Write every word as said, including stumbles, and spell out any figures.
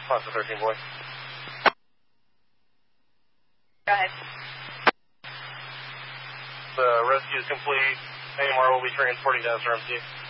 Class of thirteen, boy. Go ahead. The rescue is complete. A M R will be transporting to S R M C.